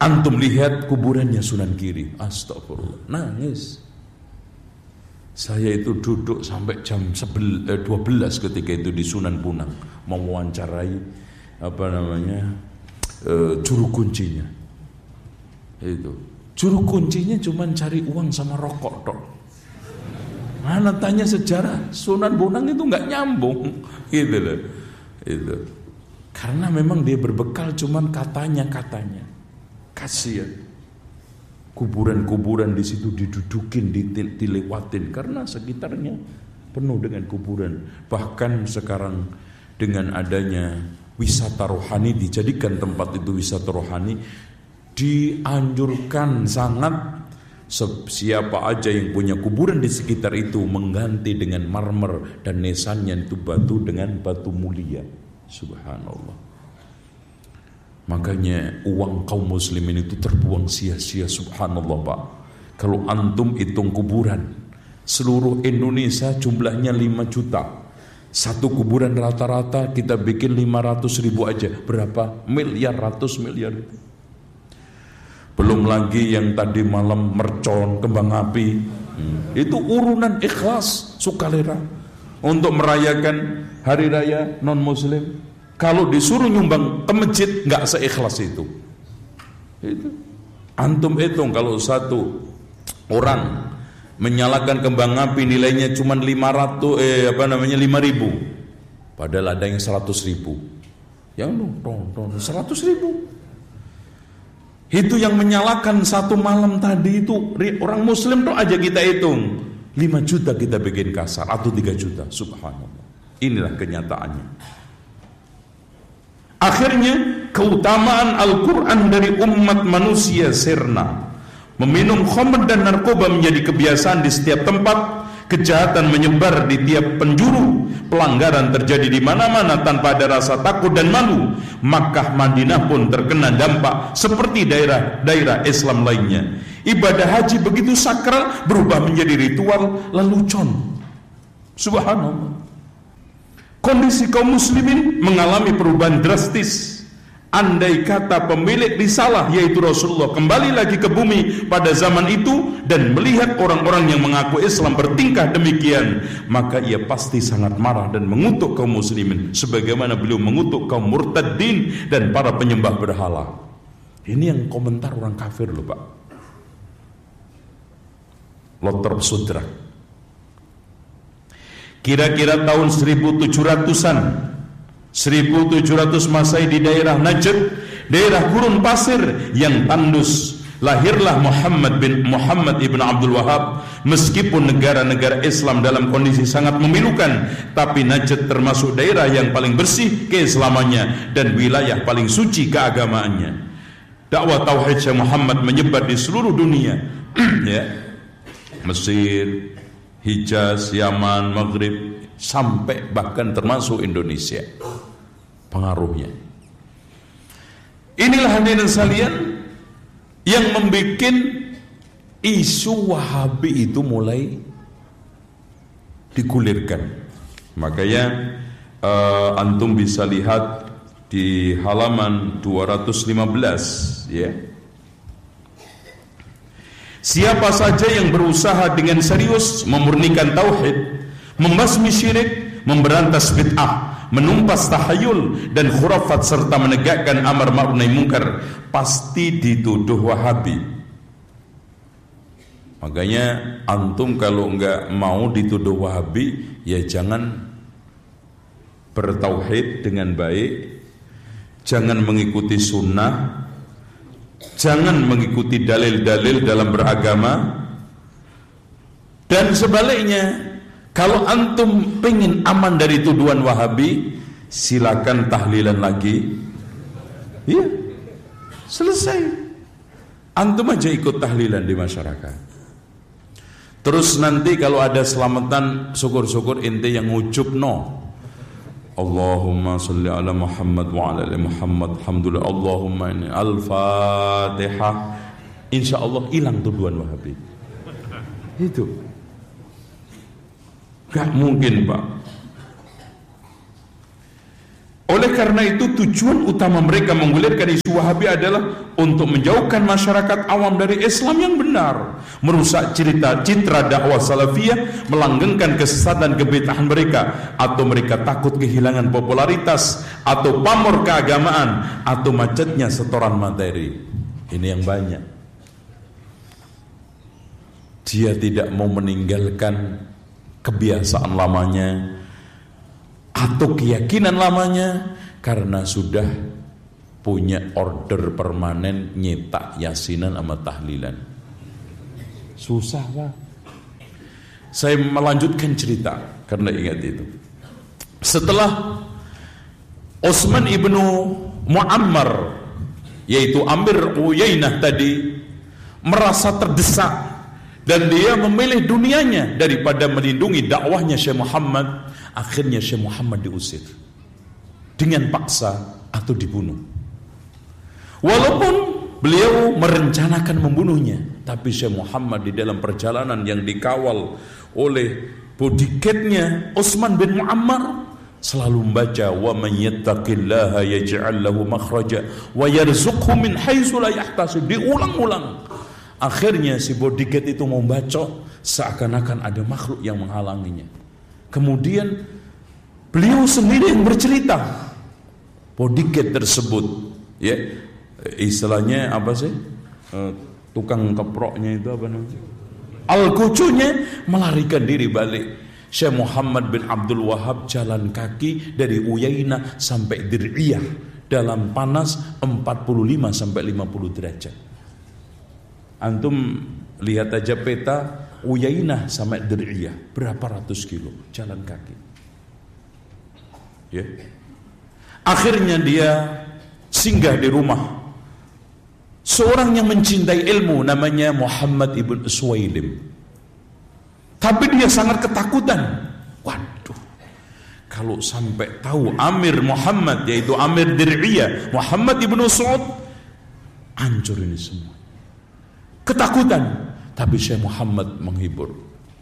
Antum lihat kuburannya Sunan Giri, astagfirullah, nangis. Saya itu duduk sampai jam 12 ketika itu di Sunan Punang, mewawancarai juru kuncinya. Itu juru kuncinya cuma cari uang sama rokok tok. Mana tanya sejarah Sunan Bonang itu nggak nyambung, gitu loh. Itu karena memang dia berbekal cuman katanya. Kasihan. Kuburan-kuburan di situ didudukin, dilewatin karena sekitarnya penuh dengan kuburan. Bahkan sekarang dengan adanya wisata rohani, dijadikan tempat itu wisata rohani, dianjurkan sangat siapa aja yang punya kuburan di sekitar itu mengganti dengan marmer dan nesannya itu batu dengan batu mulia. Subhanallah. Makanya uang kaum muslimin itu terbuang sia-sia, subhanallah Pak. Kalau antum hitung kuburan seluruh Indonesia jumlahnya 5 juta. Satu kuburan rata-rata kita bikin 500.000 aja. Berapa? Miliar, ratus miliar itu. Belum lagi yang tadi malam mercon, kembang api. Itu urunan ikhlas, sukarela untuk merayakan hari raya non muslim. Kalau disuruh nyumbang ke masjid nggak seikhlas itu. Antum hitung kalau satu orang menyalakan kembang api nilainya cuma 5.000, padahal ada yang 100.000. Yang 100.000. Itu yang menyalakan satu malam tadi itu orang muslim tuh aja kita hitung 5 juta kita bikin kasar atau 3 juta. Subhanallah. Inilah kenyataannya. Akhirnya keutamaan Al-Quran dari umat manusia sirna. Meminum khamr dan narkoba menjadi kebiasaan di setiap tempat. Kejahatan menyebar di tiap penjuru. Pelanggaran terjadi di mana-mana tanpa ada rasa takut dan malu. Makkah Madinah pun terkena dampak seperti daerah-daerah Islam lainnya. Ibadah haji begitu sakral berubah menjadi ritual lelucon. Subhanallah. Kondisi kaum muslimin mengalami perubahan drastis. Andai kata pemilik risalah yaitu Rasulullah kembali lagi ke bumi pada zaman itu dan melihat orang-orang yang mengaku Islam bertingkah demikian, maka ia pasti sangat marah dan mengutuk kaum muslimin sebagaimana beliau mengutuk kaum murtadin dan para penyembah berhala. Ini yang komentar orang kafir loh Pak. Lothrop Sudrak. Kira-kira tahun 1700-an 1700 Masehi di daerah Najd, daerah gurun pasir yang tandus, lahirlah Muhammad ibn Abdul Wahab. Meskipun negara-negara Islam dalam kondisi sangat memilukan, tapi Najd termasuk daerah yang paling bersih keislamannya dan wilayah paling suci keagamaannya. Dakwah tauhid Syekh Muhammad menyebar di seluruh dunia. Ya. Mesir, Hijaz, Yaman, Maghrib, sampai bahkan termasuk Indonesia pengaruhnya. Inilah hadirin sekalian yang membuat isu Wahabi itu mulai digulirkan. Makanya antum bisa lihat di halaman 215 ya. Siapa saja yang berusaha dengan serius memurnikan tauhid, membasmi syirik, memberantas bid'ah, menumpas tahayul dan khurafat serta menegakkan amar ma'ruf nahi munkar, pasti dituduh Wahabi. Makanya antum kalau enggak mau dituduh Wahabi, ya jangan bertauhid dengan baik, jangan mengikuti sunnah, jangan mengikuti dalil-dalil dalam beragama. Dan sebaliknya, kalau antum pengen aman dari tuduhan Wahabi, silakan tahlilan lagi. Iya, selesai. Antum aja ikut tahlilan di masyarakat. Terus nanti kalau ada selamatan, syukur-syukur ente yang ngucup no. Allahumma salli ala Muhammad wa ala ali Muhammad. Alhamdulillah. Allahumma inni al-Fatihah. Insyaallah hilang tuduhan Wahabi. Itu gak mungkin Pak. Oleh karena itu tujuan utama mereka menggulirkan isu Wahabi adalah untuk menjauhkan masyarakat awam dari Islam yang benar, merusak citra dakwah salafiyah, melanggengkan kesesatan kebid'ahan mereka, atau mereka takut kehilangan popularitas, atau pamor keagamaan, atau macetnya setoran materi. Ini yang banyak. Dia tidak mau meninggalkan kebiasaan lamanya atau keyakinan lamanya karena sudah punya order permanen nyetak yasinan sama tahlilan. Susah Pak. Saya melanjutkan cerita karena ingat itu. Setelah Utsman ibnu Muammar, yaitu Amir Uyainah tadi, merasa terdesak dan dia memilih dunianya daripada melindungi dakwahnya Syekh Muhammad, akhirnya Syekh Muhammad diusir dengan paksa atau dibunuh. Walaupun beliau merencanakan membunuhnya, tapi Syekh Muhammad di dalam perjalanan yang dikawal oleh bodyguardnya Utsman bin Muammar selalu membaca wa man yattaqillaha yaj'al lahu makhraja wa yarzuqhu min haitsu la yahtasib, diulang-ulang. Akhirnya si bodyguard itu membaca seakan-akan ada makhluk yang menghalanginya. Kemudian beliau sendiri yang bercerita. Bodyguard tersebut, ya, istilahnya apa sih? Tukang keproknya itu apa namanya? Al-Kucunya melarikan diri balik. Syekh Muhammad bin Abdul Wahab jalan kaki dari Uyainah sampai Dir'iyah dalam panas 45 sampai 50 derajat. Antum lihat aja peta Uyainah sampai Dir'iyah berapa ratus kilo jalan kaki. Ya. Akhirnya dia singgah di rumah seorang yang mencintai ilmu namanya Muhammad ibn Suwailim. Tapi dia sangat ketakutan. Waduh, kalau sampai tahu Amir Muhammad, yaitu Amir Dir'iyah, Muhammad ibn Su'ud, hancur ini semua. Ketakutan. Tapi Syekh Muhammad menghibur.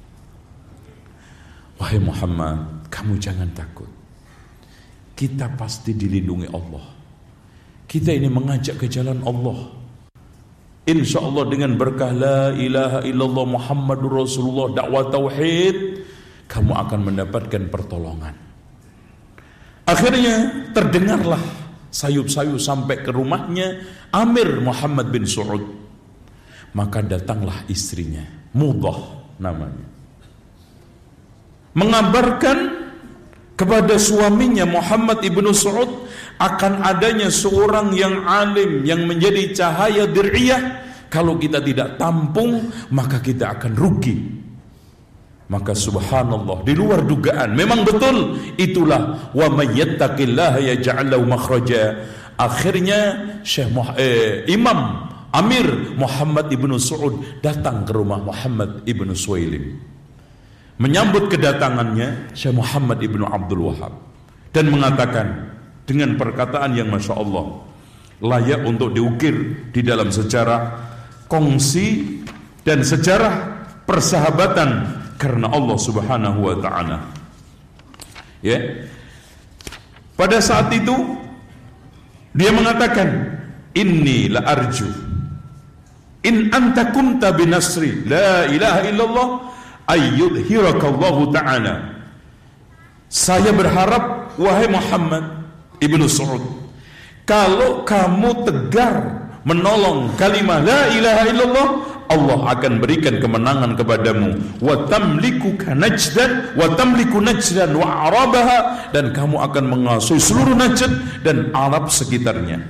Wahai Muhammad, kamu jangan takut. Kita pasti dilindungi Allah. Kita ini mengajak ke jalan Allah. Insya Allah dengan berkah la ilaha illallah Muhammadur Rasulullah, dakwah tauhid, kamu akan mendapatkan pertolongan. Akhirnya terdengarlah sayup-sayup sampai ke rumahnya Amir Muhammad bin Su'ud. Maka datanglah istrinya, Mudah namanya, mengabarkan kepada suaminya Muhammad ibnu Su'ud akan adanya seorang yang alim yang menjadi cahaya Dir'iyah. Kalau kita tidak tampung maka kita akan rugi. Maka subhanallah, di luar dugaan, memang betul itulah wa may yattaqillaha yaj'al lahu makhraja. Akhirnya Imam Amir Muhammad ibnu Su'ud datang ke rumah Muhammad ibnu Suwailim. Menyambut kedatangannya Syekh Muhammad ibnu Abdul Wahab dan mengatakan dengan perkataan yang Masya Allah layak untuk diukir di dalam sejarah kongsi dan sejarah persahabatan karena Allah Subhanahu wa ta'ala. Ya. Pada saat itu dia mengatakan, inni la arju in anta kunta binasri la ilaha illallah ayyudhirakallahu ta'ala. Saya berharap wahai Muhammad ibnu Su'ud, kalau kamu tegar menolong kalimat la ilaha illallah, Allah akan berikan kemenangan kepadamu. Wa tamliku najdan wa tamliku najdan wa arabaha, dan kamu akan menguasai seluruh Najd dan Arab sekitarnya.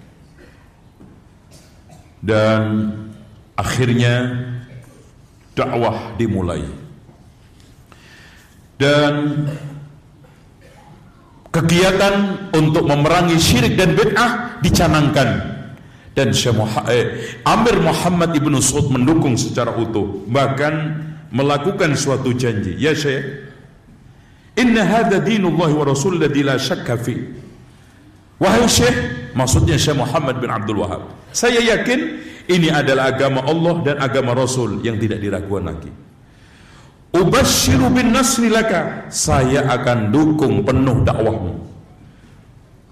Dan akhirnya dakwah dimulai dan kegiatan untuk memerangi syirik dan bid'ah dicanangkan. Dan Amir Muhammad ibnu Su'ud mendukung secara utuh, bahkan melakukan suatu janji. Ya Syekh, inna hadha dinullahi wa rasul ladzi la syakka fi. Wahai Syekh, maksudnya Syekh Muhammad bin Abdul Wahab, saya yakin ini adalah agama Allah dan agama Rasul yang tidak diragukan lagi. Ubashiru bin nasri laka, saya akan dukung penuh dakwahmu.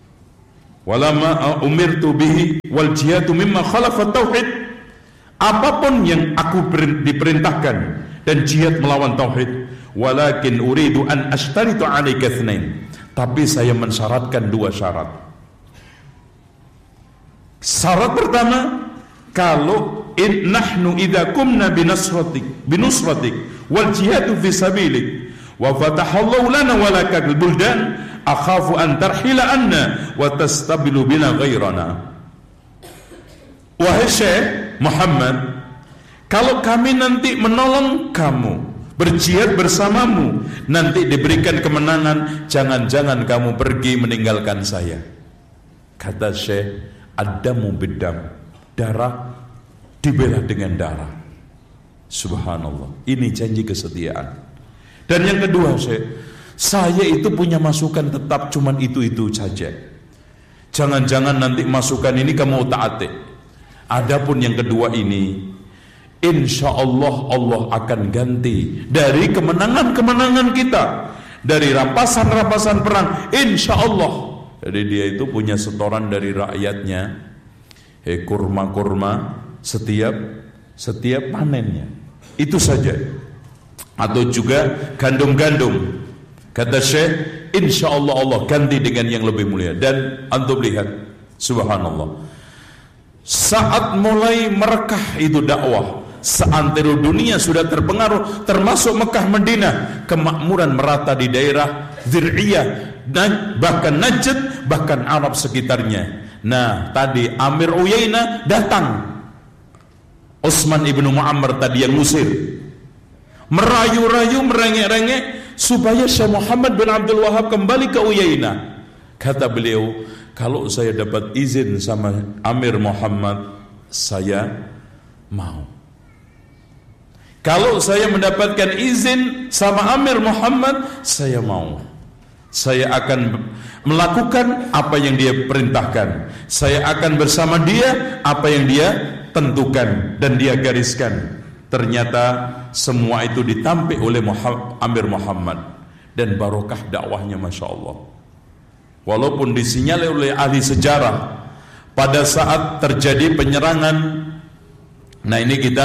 Walama umirtu bihi wal jihadu mimma khalafa tauhid. Apapun yang aku diperintahkan dan jihad melawan tauhid. Walakin uridu an ashtaritu 'alaika itsnain. Tapi saya mensyaratkan 2 syarat. Syarat pertama, kalau nahnu idza kumna binusratik wal jihadu fi sabilik wa fatahallahu lana wa lakal buldan akhafu an tarhila anna wa tastabilu bina ghairana. Wahai Syekh Muhammad, kalau kami nanti menolong kamu, berjihad bersamamu, nanti diberikan kemenangan, jangan-jangan kamu pergi meninggalkan saya. Kata Syekh, adamu bidam, darah dibela dengan darah. Subhanallah, ini janji kesetiaan. Dan yang kedua, Syekh, saya itu punya masukan tetap cuman itu-itu saja. Jangan-jangan nanti masukan ini kamu taati. Adapun yang kedua ini, insya Allah Allah akan ganti dari kemenangan-kemenangan kita, dari rampasan-rampasan perang, insya Allah. Jadi dia itu punya setoran dari rakyatnya, kurma-kurma setiap panennya. Itu saja. Atau juga gandum-gandum. Kata Syekh, insya Allah Allah ganti dengan yang lebih mulia. Dan antum lihat, subhanallah, saat mulai merekah itu dakwah, seantero dunia sudah terpengaruh, termasuk Mekah Madinah, kemakmuran merata di daerah Dzir'iyah dan bahkan Najd, bahkan Arab sekitarnya. Nah, tadi Amir Uyainah datang, Utsman ibnu Mu'ammar tadi yang Mesir, merayu-rayu, merengek-rengek supaya Syekh Muhammad bin Abdul Wahab kembali ke Uyainah. Kata beliau, kalau saya dapat izin sama Amir Muhammad, saya mau. Kalau saya mendapatkan izin sama Amir Muhammad, saya mau. Saya akan melakukan apa yang dia perintahkan. Saya akan bersama dia apa yang dia tentukan dan dia gariskan. Ternyata semua itu ditampik oleh Amir Muhammad, dan barokah dakwahnya, Masya Allah. Walaupun disinyalir oleh ahli sejarah pada saat terjadi penyerangan, nah ini kita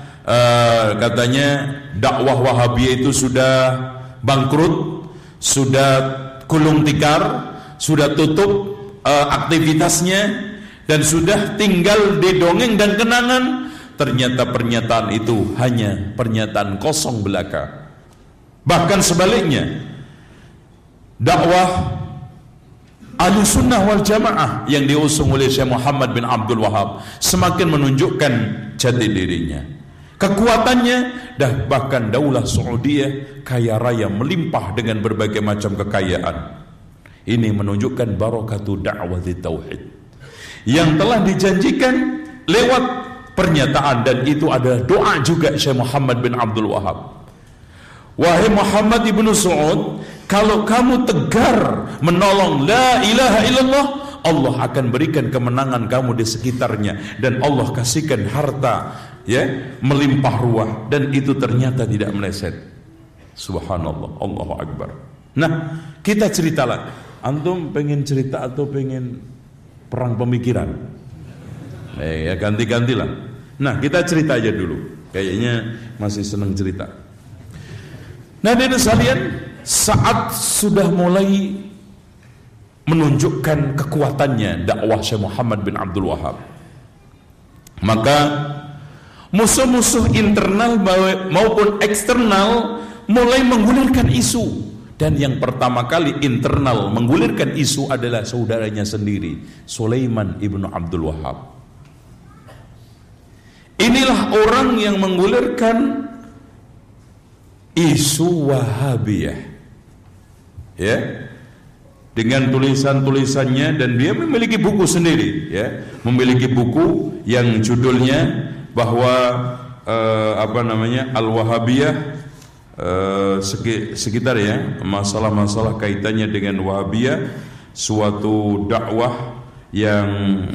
katanya dakwah Wahabiyah itu sudah bangkrut, sudah gulung tikar, sudah tutup aktivitasnya, dan sudah tinggal di dongeng dan kenangan. Ternyata pernyataan itu hanya pernyataan kosong belaka. Bahkan sebaliknya, dakwah Ahlussunnah wal Jamaah yang diusung oleh Syekh Muhammad bin Abdul Wahab semakin menunjukkan jati dirinya, kekuatannya, dan bahkan daulah Saudiyah kaya raya melimpah dengan berbagai macam kekayaan. Ini menunjukkan barakatu da'wati tauhid yang telah dijanjikan lewat pernyataan, dan itu adalah doa juga Syekh Muhammad bin Abdul Wahab. Wahai Muhammad ibnu Saud, kalau kamu tegar menolong la ilaha illallah, Allah akan berikan kemenangan kamu di sekitarnya, dan Allah kasihkan harta ya melimpah ruah, dan itu ternyata tidak meleset. Subhanallah, Allahu Akbar. Nah, kita ceritalah. Antum pengen cerita atau pengen perang pemikiran? Ya ganti-gantilah. Nah, kita cerita aja dulu. Kayaknya masih senang cerita. Nah, dari sekalian, saat sudah mulai menunjukkan kekuatannya dakwah Syekh Muhammad bin Abdul Wahab, maka musuh-musuh internal maupun eksternal mulai menggulirkan isu. Dan yang pertama kali internal menggulirkan isu adalah saudaranya sendiri, Sulaiman ibnu Abdul Wahab. Inilah orang yang menggulirkan isu Wahabiyah, ya, dengan tulisan-tulisannya, dan dia memiliki buku sendiri, ya, memiliki buku yang judulnya bahwa Al-Wahabiyah, sekitar ya masalah-masalah kaitannya dengan Wahabiyah, suatu dakwah yang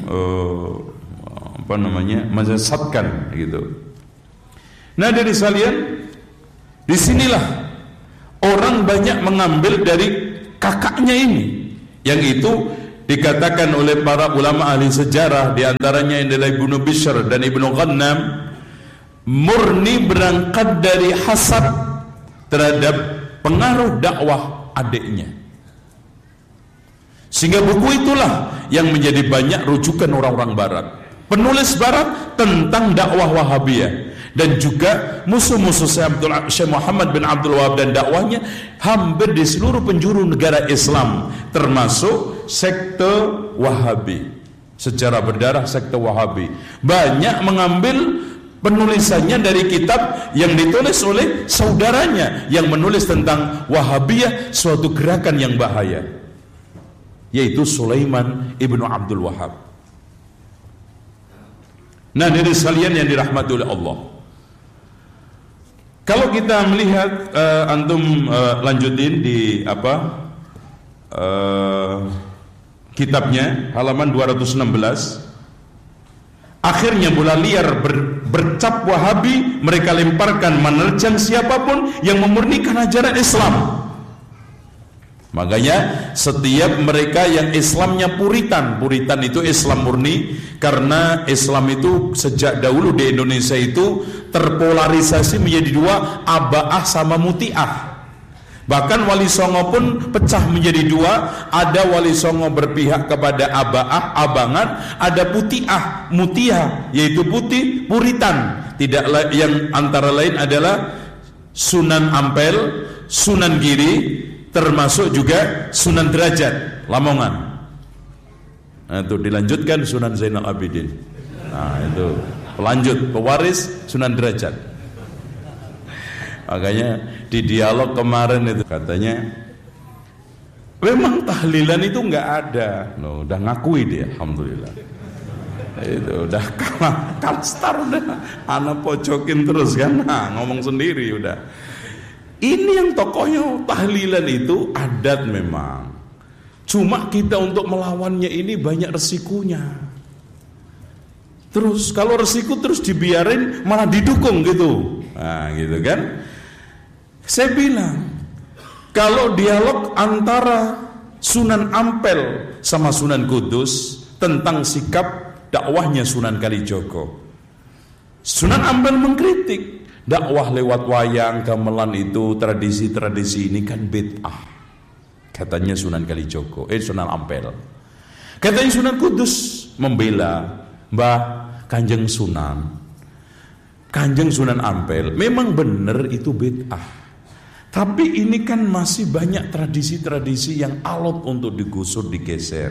menyesatkan gitu. Nah, dari sekalian, disinilah orang banyak mengambil dari kakaknya ini, yang itu dikatakan oleh para ulama ahli sejarah, di antaranya adalah Ibnu Bishr dan Ibnu Ghannam, murni berangkat dari hasad terhadap pengaruh dakwah adiknya. Sehingga buku itulah yang menjadi banyak rujukan orang-orang barat, penulis barat tentang dakwah Wahabiyah. Dan juga musuh-musuh Syekh Muhammad bin Abdul Wahab dan dakwahnya hampir di seluruh penjuru negara Islam, termasuk sekte Wahabi. Sejarah berdarah sekte Wahabi banyak mengambil penulisannya dari kitab yang ditulis oleh saudaranya yang menulis tentang Wahabiyah, suatu gerakan yang bahaya, yaitu Sulaiman ibnu Abdul Wahab. Nah, dari sekalian yang dirahmati oleh Allah, kalau kita melihat antum lanjutin di kitabnya halaman 216, akhirnya bola liar bercap Wahabi mereka lemparkan menerjang siapapun yang memurnikan ajaran Islam. Makanya setiap mereka yang Islamnya Puritan itu Islam murni, karena Islam itu sejak dahulu di Indonesia itu terpolarisasi menjadi dua, abaah sama mutiah. Bahkan Wali Songo pun pecah menjadi dua, ada Wali Songo berpihak kepada abaah, abangan, ada putiah, mutiah, yaitu putih, Puritan. Tidak, yang antara lain adalah Sunan Ampel, Sunan Giri, termasuk juga Sunan Derajat Lamongan. Nah, itu dilanjutkan Sunan Zainal Abidin. Nah, itu pelanjut, pewaris Sunan Derajat. Makanya di dialog kemarin itu katanya memang tahlilan itu nggak ada. Udah ngakui dia, alhamdulillah. Itu udah kalah start, udah anak pojokin terus kan, ngomong sendiri udah. Ini yang tokohnya tahlilan itu adat memang. Cuma kita untuk melawannya ini banyak resikonya. Terus kalau resiko terus dibiarin malah didukung gitu. Nah, gitu kan. Saya bilang, kalau dialog antara Sunan Ampel sama Sunan Kudus tentang sikap dakwahnya Sunan Kalijogo, Sunan Ampel mengkritik dakwah lewat wayang, gamelan itu, tradisi-tradisi ini kan bid'ah, katanya Sunan Kalijogo, Sunan Ampel. Katanya Sunan Kudus membela, Mbah, Kanjeng Sunan Ampel memang benar itu bid'ah, tapi ini kan masih banyak tradisi-tradisi yang alot untuk digusur, digeser.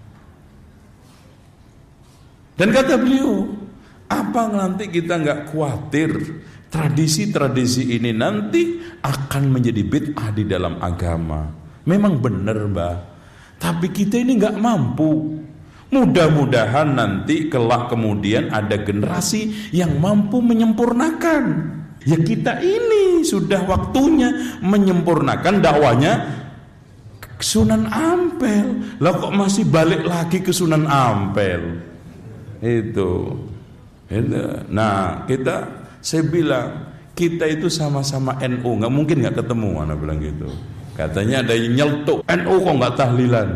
Dan kata beliau, apa nanti kita nggak khawatir tradisi-tradisi ini nanti akan menjadi bid'ah di dalam agama? Memang benar, Mbah, tapi kita ini nggak mampu. Mudah-mudahan nanti kelak kemudian ada generasi yang mampu menyempurnakan. Ya kita ini sudah waktunya menyempurnakan dakwahnya Sunan Ampel. Lah kok masih balik lagi ke Sunan Ampel? Itu. Nah, saya bilang kita itu sama-sama NU, nggak mungkin nggak ketemu, anak bilang gitu. Katanya ada yang nyeltuk, NU kok nggak tahlilan?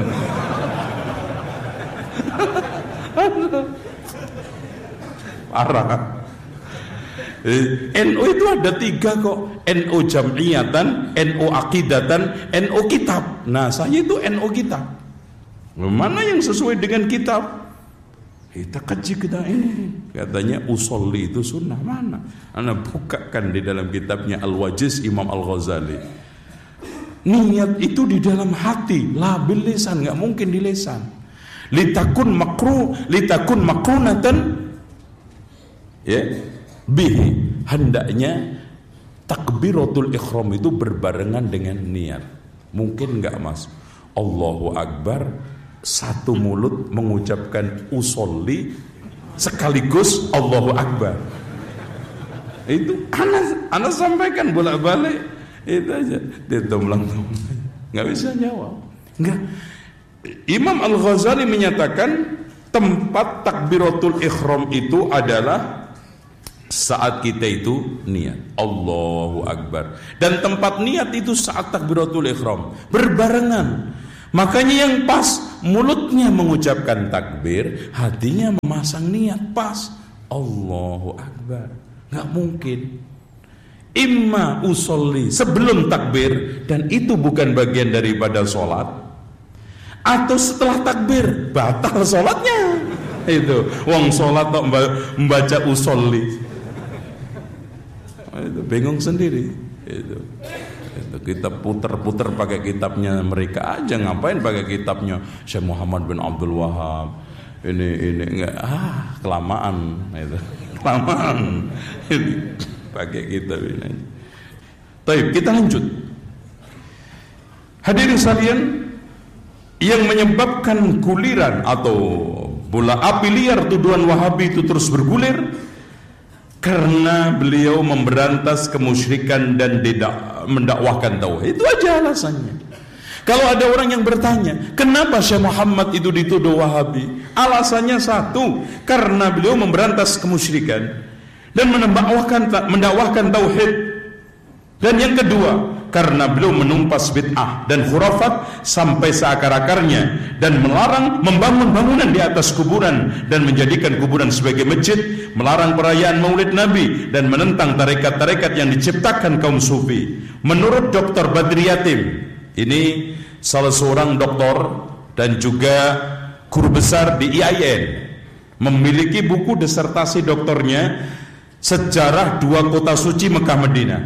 Parah. NU itu ada 3 kok, NU jam'iyatan, NU akidatan, NU kitab. Nah, saya itu NU kitab. Mana yang sesuai dengan kitab? Kita kaji kita ini. Katanya usolli itu sunnah, mana? Anda bukakan di dalam kitabnya Al-Wajiz Imam Al-Ghazali. Niat itu di dalam hati, la bil lisan, nggak mungkin di lisan. Litakun makrunatan, ya, bihi, hendaknya takbiratul ihram itu berbarengan dengan niat. Mungkin enggak, Mas? Allahu Akbar, satu mulut mengucapkan usolli sekaligus Allahu Akbar. Itu anak sampaikan bolak-balik, itu aja. Dia tumblang, nggak bisa jawab. Enggak. Imam Al-Ghazali menyatakan tempat takbiratul ihram itu adalah saat kita itu niat Allahu Akbar, dan tempat niat itu saat takbiratul ihram berbarengan. Makanya yang pas mulutnya mengucapkan takbir, hatinya memasang niat pas. Allahu Akbar. Nggak mungkin. Imma usolli sebelum takbir, dan itu bukan bagian daripada sholat, atau setelah takbir batal sholatnya. Itu wong sholat kok membaca usolli, itu bingung sendiri. Itu kita puter-puter pakai kitabnya mereka aja, ngapain pakai kitabnya Syekh Muhammad bin Abdul Wahab ini enggak, kelamaan itu, kelamaan ini pakai kitab ini. Baik, kita lanjut. Hadirin sekalian, yang menyebabkan guliran atau bola api liar tuduhan Wahabi itu terus bergulir karena beliau memberantas kemusyrikan dan tidak mendakwahkan tauhid. Itu aja alasannya. Kalau ada orang yang bertanya, kenapa Syekh Muhammad itu dituduh Wahabi? Alasannya satu, karena beliau memberantas kemusyrikan dan mendakwahkan tauhid. Dan yang kedua, karena beliau menumpas bid'ah dan khurafat sampai seakar-akarnya dan melarang membangun bangunan di atas kuburan dan menjadikan kuburan sebagai masjid, melarang perayaan Maulid Nabi dan menentang tarekat-tarekat yang diciptakan kaum sufi. Menurut Dr. Badri Yatim, ini salah seorang doktor dan juga guru besar di IAIN, memiliki buku disertasi doktornya Sejarah Dua Kota Suci Mekah Madinah.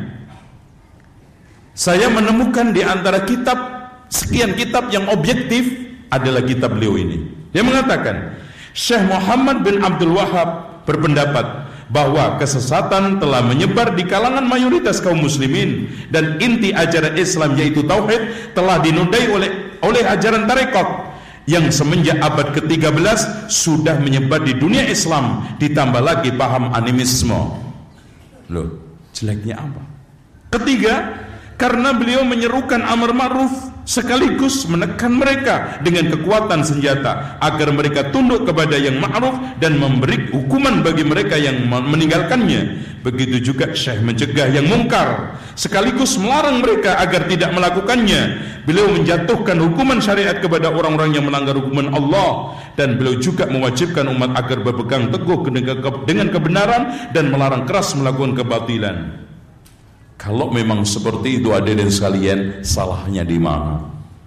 Saya menemukan di antara kitab, sekian kitab yang objektif adalah kitab beliau ini. Dia mengatakan, Syekh Muhammad bin Abdul Wahab berpendapat bahwa kesesatan telah menyebar di kalangan mayoritas kaum muslimin dan inti ajaran Islam yaitu tauhid telah dinodai oleh ajaran tarekat yang semenjak abad ke-13 sudah menyebar di dunia Islam, ditambah lagi paham animisme. Loh, jeleknya apa? Ketiga, karena beliau menyerukan amar ma'ruf sekaligus menekan mereka dengan kekuatan senjata agar mereka tunduk kepada yang ma'ruf dan memberi hukuman bagi mereka yang meninggalkannya. Begitu juga Syekh mencegah yang mungkar sekaligus melarang mereka agar tidak melakukannya. Beliau menjatuhkan hukuman syariat kepada orang-orang yang melanggar hukuman Allah, dan beliau juga mewajibkan umat agar berpegang teguh dengan kebenaran dan melarang keras melakukan kebatilan. Kalau memang seperti itu hadirin sekalian, salahnya di mana?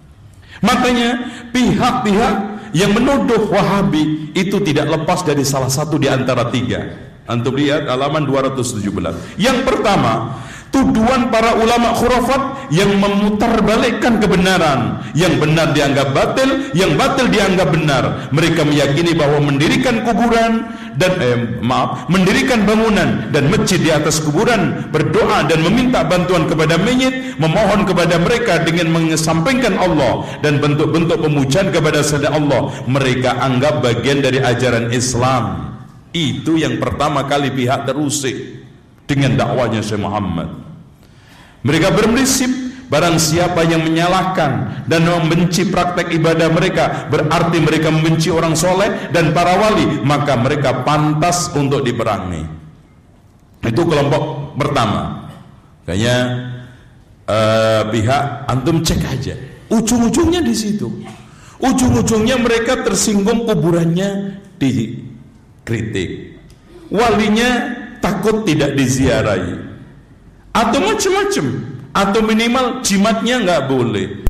Makanya pihak-pihak yang menuduh Wahabi itu tidak lepas dari salah satu di antara tiga. Antum lihat halaman 217. Yang pertama, tuduhan para ulama khurafat yang memutarbalikkan kebenaran. Yang benar dianggap batil, yang batil dianggap benar. Mereka meyakini bahwa mendirikan kuburan dan mendirikan bangunan dan masjid di atas kuburan, berdoa dan meminta bantuan kepada mayit, memohon kepada mereka dengan mengesampingkan Allah dan bentuk-bentuk pemujaan kepada selain Allah, mereka anggap bagian dari ajaran Islam. Itu yang pertama kali pihak terusik dengan dakwanya Syekh Muhammad. Mereka berprinsip barang siapa yang menyalahkan dan membenci praktek ibadah mereka, berarti mereka membenci orang soleh dan para wali, maka mereka pantas untuk diperangi. Itu kelompok pertama. Kayaknya pihak antum cek aja, ujung-ujungnya di situ. Ujung-ujungnya mereka tersinggung kuburannya dikritik, walinya takut tidak diziarahi, atau macam-macam, atau minimal jimatnya nggak boleh.